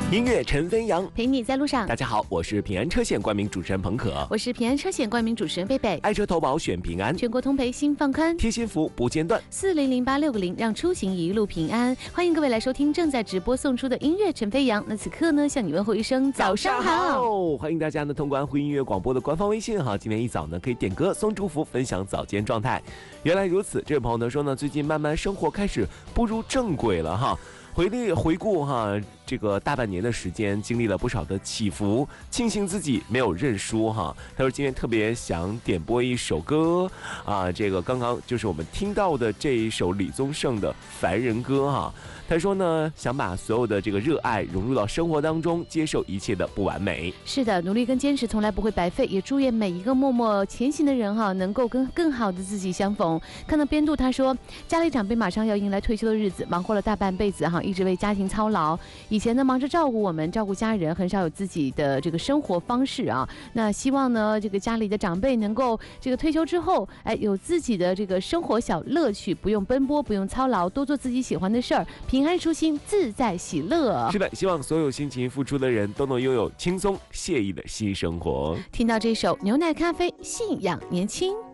音乐陈飞扬， 陪你在路上。 大家好，我是平安车险冠名主持人彭可， 我是平安车险冠名主持人贝贝。 爱车投保选平安， 全国通赔心放宽， 贴心服务不间断 ，4008660让出行一路平安。欢迎各位来收听正在直播送出的音乐陈飞扬。那此刻呢，向你问候一声早上好。 欢迎大家呢通过安徽音乐广播的官方微信哈，今天一早呢可以点歌送祝福，分享早间状态。原来如此，这位朋友呢说呢，最近慢慢生活开始步入正轨了哈。回顾哈，这个大半年的时间，经历了不少的起伏，庆幸自己没有认输哈。他说今天特别想点播一首歌啊，这个刚刚就是我们听到的这一首李宗盛的《凡人歌》哈。他说呢，想把所有的这个热爱融入到生活当中，接受一切的不完美。 是的，努力跟坚持从来不会白费，也祝愿每一个默默前行的人哈，能够跟更好的自己相逢。看到编度他说，家里长辈马上要迎来退休的日子，忙活了大半辈子哈，一直为家庭操劳。以前呢，忙着照顾我们，照顾家人，很少有自己的这个生活方式啊。那希望呢，这个家里的长辈能够这个退休之后，有自己的这个生活小乐趣，不用奔波，不用操劳，多做自己喜欢的事儿，平安舒心，自在喜乐。 是的，希望所有辛勤付出的人都能拥有轻松惬意的新生活。 听到这首牛奶咖啡，信仰年轻。